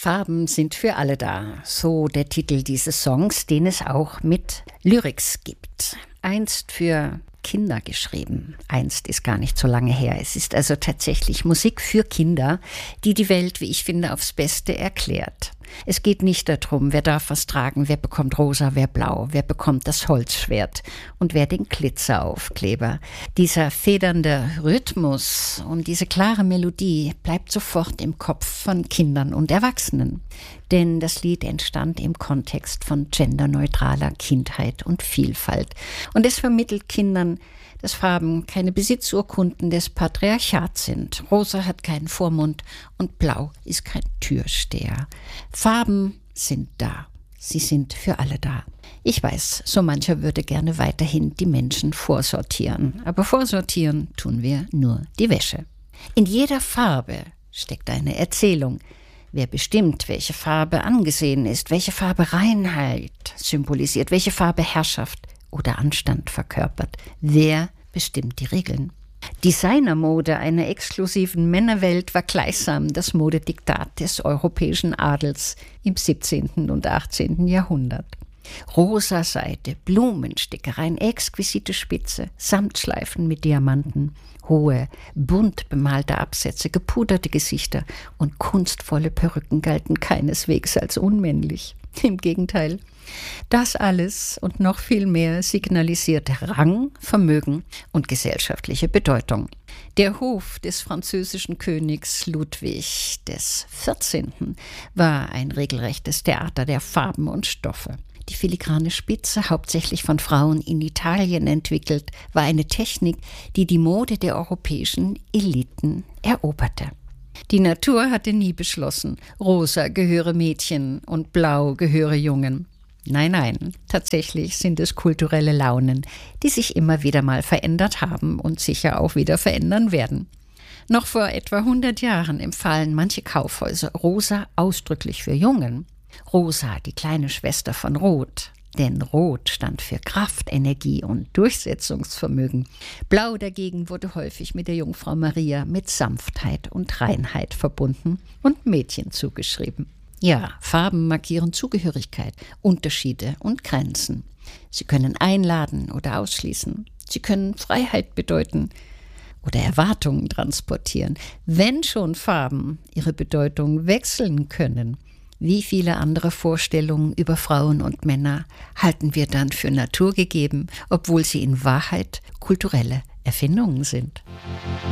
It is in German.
Farben sind für alle da, so der Titel dieses Songs, den es auch mit Lyrics gibt. Einst für Kinder geschrieben. Einst ist gar nicht so lange her. Es ist also tatsächlich Musik für Kinder, die die Welt, wie ich finde, aufs Beste erklärt. Es geht nicht darum, wer darf was tragen, wer bekommt rosa, wer blau, wer bekommt das Holzschwert und wer den Glitzeraufkleber. Dieser federnde Rhythmus und diese klare Melodie bleibt sofort im Kopf von Kindern und Erwachsenen. Denn das Lied entstand im Kontext von genderneutraler Kindheit und Vielfalt. Und es vermittelt Kindern, dass Farben keine Besitzurkunden des Patriarchats sind. Rosa hat keinen Vormund und blau ist kein Türsteher. Farben sind da. Sie sind für alle da. Ich weiß, so mancher würde gerne weiterhin die Menschen vorsortieren. Aber vorsortieren tun wir nur die Wäsche. In jeder Farbe steckt eine Erzählung. Wer bestimmt, welche Farbe angesehen ist, welche Farbe Reinheit symbolisiert, welche Farbe Herrschaft oder Anstand verkörpert. Wer bestimmt die Regeln? Designermode einer exklusiven Männerwelt war gleichsam das Modediktat des europäischen Adels im 17. und 18. Jahrhundert. Rosa Seide, Blumenstickereien, exquisite Spitze, Samtschleifen mit Diamanten, hohe, bunt bemalte Absätze, gepuderte Gesichter und kunstvolle Perücken galten keineswegs als unmännlich. Im Gegenteil, das alles und noch viel mehr signalisierte Rang, Vermögen und gesellschaftliche Bedeutung. Der Hof des französischen Königs Ludwig XIV. War ein regelrechtes Theater der Farben und Stoffe. Die filigrane Spitze, hauptsächlich von Frauen in Italien entwickelt, war eine Technik, die die Mode der europäischen Eliten eroberte. Die Natur hatte nie beschlossen, rosa gehöre Mädchen und blau gehöre Jungen. Nein, tatsächlich sind es kulturelle Launen, die sich immer wieder mal verändert haben und sicher auch wieder verändern werden. Noch vor etwa 100 Jahren empfahlen manche Kaufhäuser rosa ausdrücklich für Jungen. Rosa, die kleine Schwester von Rot. Denn Rot stand für Kraft, Energie und Durchsetzungsvermögen. Blau dagegen wurde häufig mit der Jungfrau Maria mit Sanftheit und Reinheit verbunden und Mädchen zugeschrieben. Ja, Farben markieren Zugehörigkeit, Unterschiede und Grenzen. Sie können einladen oder ausschließen. Sie können Freiheit bedeuten oder Erwartungen transportieren. Wenn schon Farben ihre Bedeutung wechseln können, wie viele andere Vorstellungen über Frauen und Männer halten wir dann für naturgegeben, obwohl sie in Wahrheit kulturelle Erfindungen sind?